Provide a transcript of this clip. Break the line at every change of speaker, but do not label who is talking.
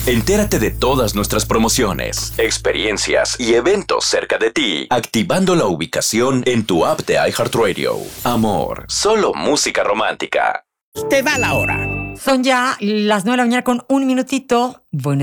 Entérate de todas nuestras promociones, experiencias y eventos cerca de ti, activando la ubicación en tu app de iHeartRadio. Amor, solo música romántica.
Te da la hora.
Son ya las 9 de la mañana con un minutito. Buenos